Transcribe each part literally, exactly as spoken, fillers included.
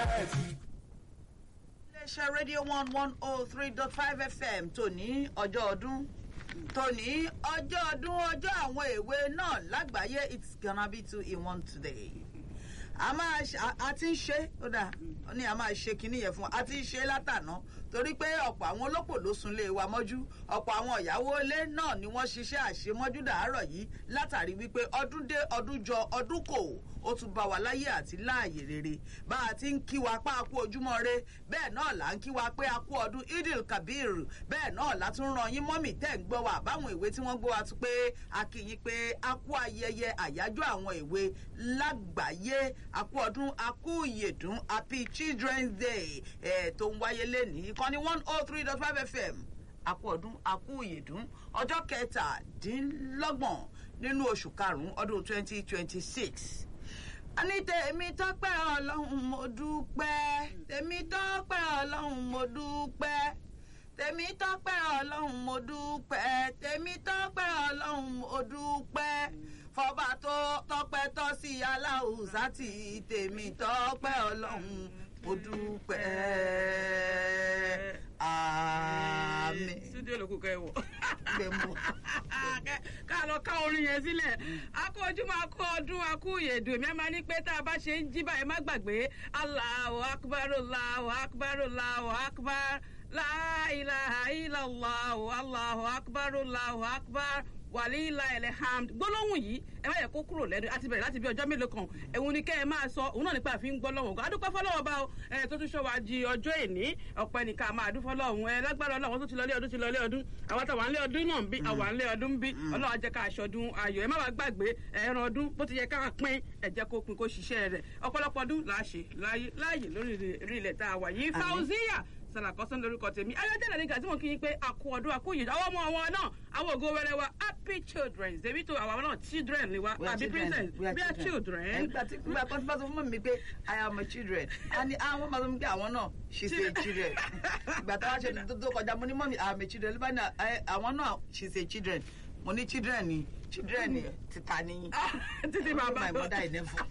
bẹ́ẹ̀. iléeṣẹ́ rédíò one one oh three dot five F M tòní ọjọ́ ọdún tòní ọjọ́ ọdún ọjọ́ àwọn èwe náà lágbàáyé it's gonna be two in one today. a máa a ti ń ṣe ó dà ó ní a máa ṣe kinní yẹn fún wa a ti ń ṣe látàná torí pé ọ̀pọ̀ àwọn olópò ló sunlé wa mọ́jú ọ̀pọ̀ àwọn ìyàwó ilé náà ni wọ́n ṣiṣẹ́ àṣemọ́jú dàárọ̀ yìí látàrí wípé ọdún dé ọdún jọ ọdún kò ó tún bá wa láyé àti láàyè rere bá a ti ń kí wa pa a kú ojúmọ́ re bẹ́ẹ̀ náà là ń kí wa pé a kú ọdún idil kabir bẹ́ẹ̀ náà la tún ran yín mọ́mì tẹ́ ń gbọ́ wa báwọn ìwé tí wọ́n gbọ́ wa tún pé a kí yín pé a kú ayẹyẹ àyájọ́ àwọn ìwé lágbàáyé a kú ọdún a kú ìyèdún happy children's day ẹ̀ tó ń wáyé lénìí ìkànnì one oh three dot five F M a kú ọdún a kú ìyèdún ọjọ́ kẹtàdínlọ́gbọ̀n nínú oṣù karùn-ún ọdún twenty twenty six. Ani tèmi tọ́pẹ́ Ọlọ́run mo dúpẹ́ tèmi tọ́pẹ́ Ọlọ́run mo dúpẹ́ tèmi tọ́pẹ́ Ọlọ́run mo dúpẹ́ tèmi tọ́pẹ́ Ọlọ́run mo dúpẹ́ fọba tó tọ́pẹ́ tọ́ sí aláùsá tí tèmi tọ́pẹ́ Ọlọ́run mo dúpẹ́ àmín. Studio ló kù kẹ́ wọ̀. Gbẹ̀mú. Ká lọ ká orin yẹn sílẹ̀. A kó ojúmọ́ a kó ọdún a kú ìyèdùn. Èmi á máa ní pé tá a bá ṣe ń jí báyìí má gbàgbé. Allahu akbar Allahu akbar Allahu akbar. La ilaha illallah Allahu akbar Allahu akbar. Wàlíìlà ẹlẹ́hàm gbólóhùn yìí ẹ má yẹ kó kúrò lẹ́nu àti bẹ̀rẹ̀ láti bí ọjọ́ mélòó kan ẹ̀hún ni kẹ́ ẹ máa sọ òun náà nípa àfi ń gbọ́ lọ́wọ́ kan adúpẹ́ fọlọ́wọ́ bá ẹ tó tún ṣọ́ wa di ọjọ́ èní ọ̀pẹ nìkan máa dún fọlọ́hún ẹ lágbára ọlọ́run tó ti lọlé ọdún ti lọlé ọdún àwọn táwọn àlẹ́ ọdún náà ń bí àwọn àlẹ́ ọdún ń bí ọlọ́run á jẹ́ ká aṣọdún ayọ̀ ẹ má wàá gbàgbé ẹran ọdún bó ti yẹ ká pín ẹ jẹ́ kó pín kó ṣiṣẹ́ rẹ̀ ọ̀pọ̀lọpọ̀ ọdún là á ṣe láàyè lórí ilẹ̀ tá a wà yìí Fauziya Salakọsán lórúkọ tèmi ayọjẹlẹ nígbà tí mo kí yín pé àkú ọdún àkú yìí àwọn ọmọ wọn náà àwọn ògo wẹrẹ wa happy children débi tó àwọn náà children ni wa àbí princess we are children. nígbà tí nígbà tó ti bá sọ fún mi pé I am a children and àwọn máa sọ fún mi pé àwọn náà she say children ìgbà tó wá ṣe tó kọjá mo ní mọ́mí I am a children ló bá ní àwọn náà she say children mo ní children ni children ni tita ni títí bàbá my mother in heaven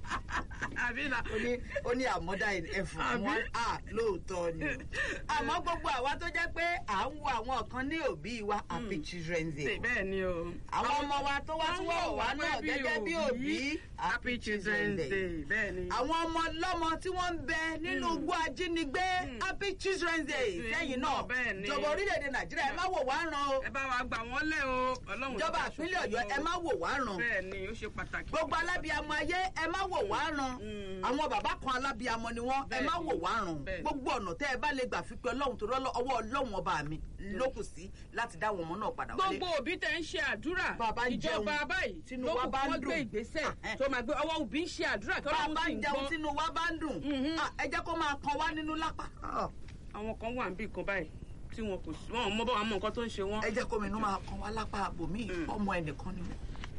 àbí na ó ní ó ní our mother in heaven wọn à lóòótọ́ ni àmọ́ gbogbo àwa tó jẹ́ pé à ń wo àwọn kan ní òbí wa happy children's day bẹ́ẹ̀ ni o àwọn ọmọ wa tó wá tún wọ̀ wá náà gẹ́gẹ́ bí òbí happy children's day bẹ́ẹ̀ ni àwọn ọmọ lọ́mọ tí wọ́n ń bẹ nínú igbó ajínigbé happy children's day sẹ́yìn náà ìjọba orílẹ̀-èdè Nàìjíríà ẹ má wò wá ràn o ẹ bá wa gbà wọ́n lẹ̀ o Ọlọ́run ìjọba ìpínlẹ̀ Ọ̀yọ́ ẹ má wò wá ràn bẹ́ẹ̀ ni ó ṣe pàtàkì gbogbo alábíamọ ayé ẹ má wò wá ràn àwọn bàbá kan alábíamọ ni wọ́n ẹ má wò wá ràn gbogbo ọ̀nà tẹ́ ẹ bá lè gbà fi pé Ọlọ́run torí ọwọ́ Ọlọ́run ọba mi lókù sí láti dá àwọn ọmọ náà padà wálé. gbogbo òbí tẹ́ ń ṣe àdúrà ìjọba ìjọba báyìí tínú wa bá ń dùn wọ́n gbé ìgbésẹ̀ tó máa gbé ọwọ́ òbí ń ṣe àdúrà kí Ọlọ́run sì ń gbọ́. bàbá ń jẹun tínú wa bá ń dùn ẹ jẹ́ kó máa kan wá nínú lápá. àwọn kan wà níbí kan báyìí tí wọn kò sí wọn mọ bá wọn mọ nǹkan tó ń ṣe wọn. ẹ jẹ́ kó mi nú máa kan wá lápá àbòmí ọmọ ẹnìkan ni wọn.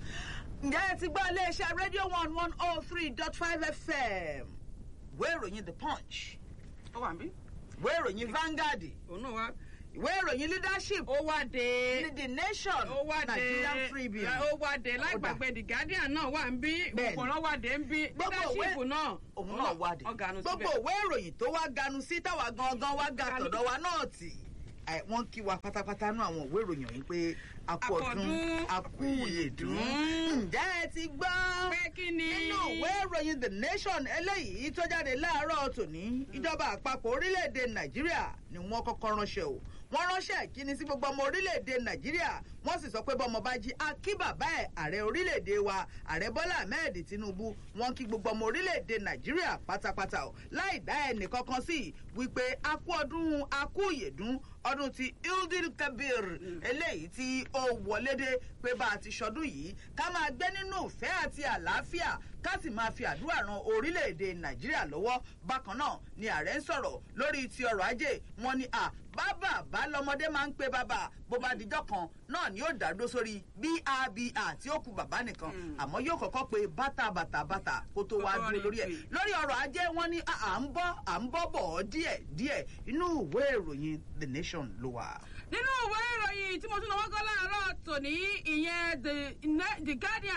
ǹjẹ́ ẹ ti gbọ́ iléeṣẹ́ rédíò one one oh three dot five F M ìwé ìròyìn The Punch ó wà níbí. ìwé ìròyìn Vanguard òun náà wá. ìwé ìròyìn Leadership ó wá dé. The Nation ó wá dé. Nigerian Tribune ó wá dé láìgbàgbé The Guardian náà wà níbí. òkùnrán wá dé níbí. Leadership náà. òun náà wá dé gbogbo ìwé ìròyìn tó wá ganu sí táwa gangan wá ga tọ̀dọ̀ wa náà tì wọ́n kí wa pátápátá nú àwọn ìwé ìròyìn yìí pé akú ọdún akú ìyèdún. ǹjẹ́ ẹ ti gbọ́ pé kí ni nínú ìwé ìròyìn The Nation eléyìí tó jáde láàárọ̀ tòní ìjọba àpapọ̀ orílẹ̀-èdè Nàìjíríà ni wọ́n kọ́kọ́ ránṣẹ́ o wọ́n ránṣẹ́ ìkíni sí gbogbo ọmọ orílẹ̀-èdè Nàìjíríà wọ́n sì sọ pé bọ́mọ bá jí akí bàbá ẹ̀ ààrẹ orílẹ̀-èdè wa ààrẹ Bọ́lá Ahmed Tinubu wọ́n kí gbogbo ọmọ orílẹ̀-èdè Nàìjíríà pátápátá o láì dá ẹnì kankan sí wípé akú ọdún akú ìyèdún ọdún ti Eid Kabir eléyìí tí ó wọlé dé pé bá a ti ṣọdún yìí ká máa gbé nínú ìfẹ́ àti àlàáfíà ká sì máa fi àdúrà ran orílẹ̀-èdè Nàìjíríà lọ́wọ́ bákan náà ni ààrẹ ń sọ̀rọ̀ lórí ti ọrọ̀ ajé wọn ni à bàbá bá lọmọdé máa ń pe bàbá bó bá dijọ́ kan náà ni yóò dádó sórí bíà bíà tí ó kù bàbá nìkan àmọ́ yóò kọ́kọ́ pe bàtà bàtà bàtà kó tó wá dúró lórí ẹ̀ lórí ọrọ̀ ajé wọn ni à ń bọ́ à ń bọ́ bọ̀ díẹ̀ díẹ̀ inú ìwé ìròyìn The Nation ló wà. nínú ìwé ìròyìn tí mo tún lọ́wọ́ gán láàárọ̀ tòní ìyẹn The Guardian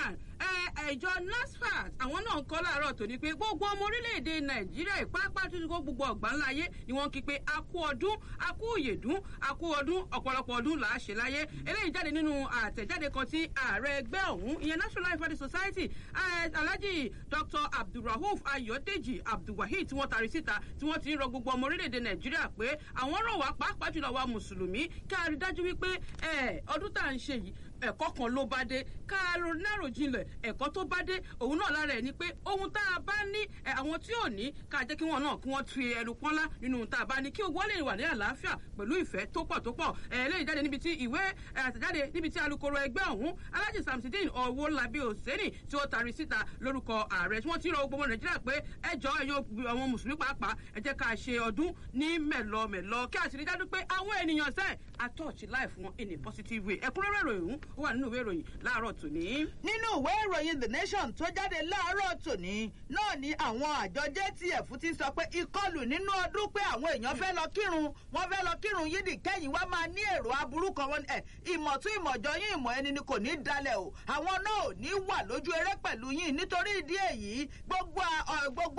ìjọ NASFAT àwọn náà ń kọ́ láàárọ̀ tòní pé gbogbo ọmọ orílẹ̀-èdè Nàìjíríà ìpápá tó ti kó gbogbo ọ̀gbáńlá ayé ni wọ́n kí pé a kú ọdún a kú ìyèdún a kú ọdún ọ̀pọ̀lọpọ̀ ọdún là á ṣe láyé eléyìí jáde nínú àtẹ̀jáde kan tí ààrẹ ẹgbẹ́ ọ̀hún ìyẹn National Life Party Society Alhaji Doctor Abdulrauf Ayọ̀dèjì Abdulwahid tí wọ́n tari síta tí wọ́n ti ń rọ gbogbo ọmọ orílẹ̀-èdè Nàìjíríà pé àwọn rọ̀ wá pàápàá jùlọ wa mùsùlùmí ká rí dájú wípé ọdún tá à ń ṣe yìí ẹ̀kọ́ kan ló bá dé ká náró jinlẹ̀ ẹ̀kọ́ tó bá dé òun náà lára ẹ̀ ni pé ohun tá a bá ní àwọn tí ò ní ká jẹ́ kí wọ́n náà kí wọ́n tu ẹnu pọ́nlá nínú ohun tá a bá ní kí ogun lè wà ní àlàáfíà pẹ̀lú ìfẹ́ tó pọ̀ tó pọ̀ eléyìí jáde níbi tí ìwé àtẹ̀jáde níbi tí alukoro ẹgbẹ́ ọ̀hún Alhaji Samsideen Owolabi Oseni tí ó tari síta lórúkọ ààrẹ tí wọ́n ti rọ gbogbo Nàìjíríà pé ẹ jọ̀ọ́ ẹ̀yin àwọn mùsùlùmí pàápàá ẹ jẹ́ ká ṣe ọdún ní mẹ̀lọmẹ̀lọ kí a sì rí dájú pé àwọn ènìyàn sẹ́ẹ̀ àtọ́ọ̀tì láì fún wọn in a positive way ẹ̀kúnrẹ́rẹ́ ìròyìn ó wà nínú ìwé ìròyìn láàárọ̀ tòní. nínú ìwé ìròyìn The Nation tó jáde láàárọ̀ tòní náà ni àwọn àjọ J T F ti sọ pé ìkọlù nínú ọdún pé àwọn èèyàn fẹ́ lọ kírun wọ́n fẹ́ lọ kírun yídì kẹ́yìn wá máa ní èrò aburú kan wọn ẹ̀ ìmọ̀ tún ìmọ̀jọ yín ìmọ̀ ẹni ni kò ní dalẹ̀ o àwọn náà ò ní wà lójú eré pẹ̀lú yín nítorí ìdí èyí gbogbo gbogbo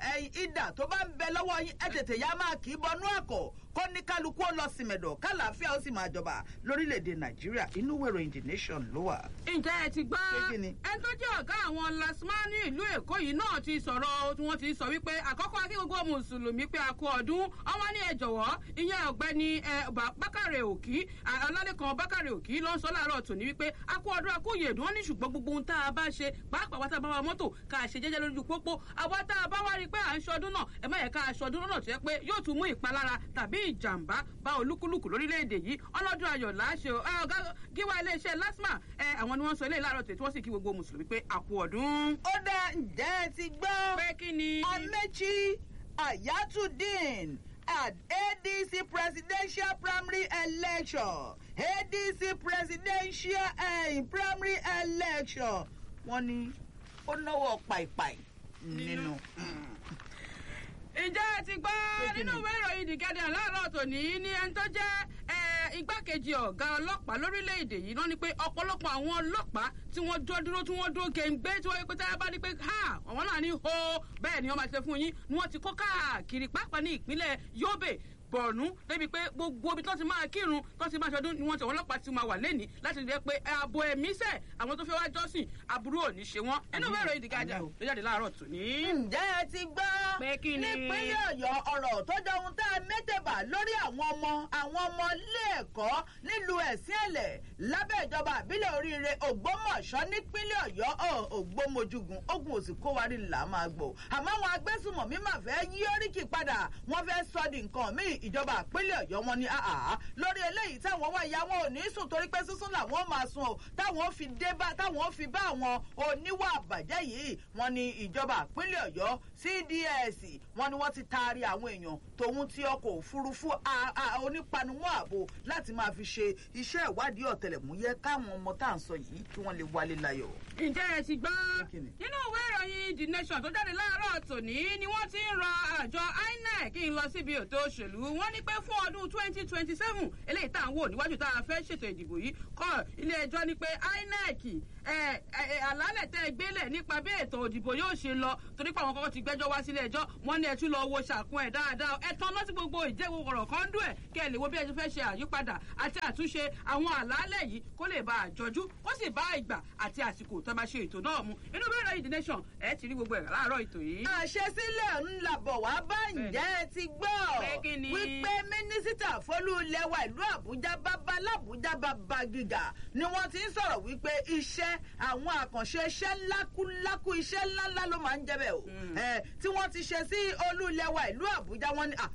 ìdà tó bá ń bẹ lọ́wọ́ yín ẹ tètè yá máa kì í bọnú àkọ́ kó ní kálukú ó lọ sí mẹ̀dọ̀ kálàáfíà ó sì máa jọba lórílẹ̀‐èdè Nàìjíríà inú ìwé ìròyìn The Nation ló wà. ǹjẹ́ ẹ ti gbọ́ ẹni tó jẹ́ ọ̀gá àwọn lasma ní ìlú Èkó yìí náà ti sọ̀rọ̀ tí wọ́n ti sọ wípé àkọ́kọ́ kí gbogbo mùsùlùmí pé a kú ọdún ọwọ́ ní ẹ jọ̀wọ́ ìyẹn ọ̀gbẹ́ni Bákàrè Òkí Ọlálẹ́kan Bákàrè Òkí ló ń sọ láàárọ̀ tòní wípé a kú ọdún a kú ìyèdún wọn ní ṣùgbọ́n gbogbo ohun tá a bá ṣe pàápàá wá tá a bá wa mọ́tò ká ṣe jẹ́jẹ́ lójú pópó àwa tá a bá wá rí pé à ń ṣọdún náà ẹ má yẹ ká ṣọdún náà tó yẹ pé yóò tún mú ìpalára tàbí ìjàmbá bá olúkúlùkù lórílẹ̀‐èdè yìí ọlọ́dún ayọ̀ láṣẹ ọ̀gá gíwá iléeṣẹ́ LASTMA àwọn ni wọ́n sọ eléyìí láàárọ̀ tí wọ́n sì kí gbogbo mùsùlùmí pé a kú ọdún. ó dá ǹjẹ́ ẹ ti gbọ́ pé kí ni. Amechi Ayatudeen at A D C presidential primary election A D C presidential uh, primary election wọ́n ní ó náwó pàìpàì nínú. Ǹjẹ́ ẹ ti gbọ́ nínú ìwé ìròyìn The Guardian láàárọ̀ tòní ní ẹni tó jẹ́ igbákejì ọ̀gá ọlọ́pàá lórílẹ̀‐èdè yìí náà ni pé ọ̀pọ̀lọpọ̀ àwọn ọlọ́pàá tí wọ́n dúró dúró tí wọ́n dúró kéńgbé tí wọ́n yẹ pé táyà bá ní pé ha àwọn náà ní ho bẹ́ẹ̀ ni wọ́n máa ṣe fún yín ni wọ́n ti kó káàkiri pàápàá ní ìpínlẹ̀ Yobe Borno débi pé gbogbo ibi tó ti máa kírun tó ti máa ṣọdún ni wọ́n ti àwọn ọlọ́pàá ti máa wà lẹ́ni láti rí pé ààbò ẹ̀mí sẹ̀ àwọn tó fẹ́ wá jọ́sìn aburú ò ní ṣe wọ́n ẹnu ìwé ìròyìn The Guardian ló jáde láàárọ̀ tòní. ǹjẹ́ ẹ ti gbọ́ nípínlẹ̀ Ọ̀yọ́ ọ̀rọ̀ tó jọ ohun tá a mẹ́tẹ̀bà lórí àwọn ọmọ àwọn ọmọ ilé ẹ̀kọ́ nílùú ẹ̀sìn ẹ̀lẹ̀ lábẹ́ ìjọba àbílẹ̀ oríire Ògbómọ̀ṣọ́ nípínlẹ̀ Ọ̀yọ́ Ògbómojúgun ogun òsì kó wa rí là máa gbọ́ àmọ́ àwọn agbésùmọ̀mí mà fẹ́ yí oríkì padà wọ́n fẹ́ sọ di nǹkan míì ìjọba àpínlẹ̀ Ọ̀yọ́ wọn ni àhà lórí eléyìí táwọn wá ìyá wọn ò ní sùn torí pé sísún làwọn máa sùn o táwọn fi dé bá táwọn fi bá àwọn oníwà àbàjẹ́ yìí wọn ni ìjọba àpínlẹ̀ Ọ̀yọ́ C D S wọn ni wọ́n ti taari àwọn èèyàn tòun tí ọkọ̀ òfurufú onípanumọ́ ààbò láti máa fi ṣe iṣẹ́ ìwádìí ọ̀tẹlẹ̀múyẹ́ káwọn ọmọ tá à ń sọ yìí kí wọ́n lè wálé láyọ̀. ǹjẹ́ ẹ ti gbọ́ nínú ìwé ìròyìn The Nation tó jáde láàárọ̀ tòní ni wọ́n ti ń rọ àjọ I N E C kí n lọ síbi ètò òṣèlú wọ́n ní pé fún ọdún twenty twenty seven eléyìí tá à ń wò níwájú tá a fẹ́ ṣètò ìdìbò yìí kọ́ ilé ẹjọ́ ní pé I N E C àlàálẹ̀ tẹ́ gbélẹ̀ nípa bí ètò ìdìbò yóò ṣe lọ torí pé àwọn kọ́kọ́ ti gbẹ́jọ́ wá sílé ẹjọ́ wọ́n ní ẹ tún lọ wo ṣàkún ẹ̀ dáadáa ẹ tán lọ́sí gbogbo ìjẹ́wò ọ̀rọ̀ kan dùn ẹ̀ kẹ́ ẹ lè wo bí ẹ ti fẹ́ ṣe àyípadà àti àtúnṣe àwọn àlàálẹ̀ yìí kó lè bá àjọjú kó sì bá ìgbà àti àsìkò tó bá ṣe ètò náà mu inú bí ìròyìn The Nation ẹ ti rí gbogbo ẹ̀ láàárọ̀ ètò yìí. àṣesílẹ̀ ńlá bọ̀ wá bá ǹjẹ́ ẹ ti gbọ́ wípé mínísítà fólúlẹ̀wà ìlú Àbújá bàbá l'Àbújá bàbá gíga ni wọ́n ti ń sọ̀rọ̀ wípé iṣẹ́ àwọn àkànṣe iṣẹ́ ńlákúlákú iṣẹ́ ńláńlá ló máa ń jẹ́ bẹ́ẹ̀ o tí wọ́n ti ṣe sí olúlẹ̀wà ìlú Àbújá wọn ni